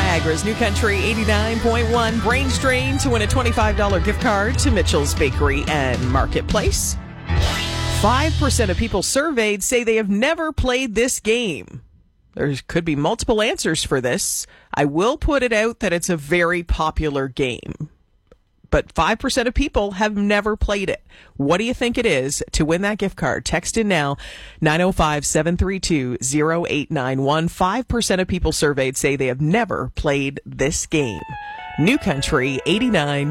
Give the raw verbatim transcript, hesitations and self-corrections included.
Niagara's New Country eighty-nine point one. Brain strain to win a twenty-five dollars gift card to Mitchell's Bakery and Marketplace. five percent of people surveyed say they have never played this game. There could be multiple answers for this. I will put it out that it's a very popular game. But five percent of people have never played it. What do you think it is to win that gift card? Text in now, nine oh five, seven three two, oh eight nine one. five percent of people surveyed say they have never played this game. New Country eighty-nine